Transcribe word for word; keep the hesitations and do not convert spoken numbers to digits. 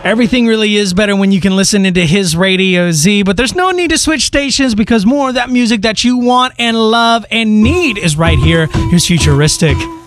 Everything really is better when you can listen into his Radio Z, but there's no need to switch stations because more of that music that you want and love and need is right here. Here's Futuristic.